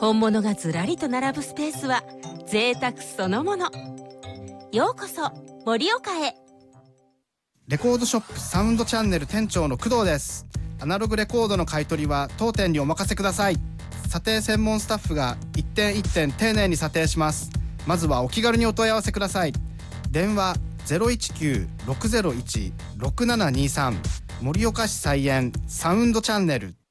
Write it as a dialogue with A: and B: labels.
A: 本物がずらりと並ぶスペースは贅沢そのもの。ようこそ盛岡へ。
B: レコードショップサウンドチャンネル店長の工藤です。アナログレコードの買い取りは当店にお任せください。査定専門スタッフが一点一点丁寧に査定します。まずはお気軽にお問い合わせください。電話 019-601-6723 盛岡市菜園サウンドチャンネル。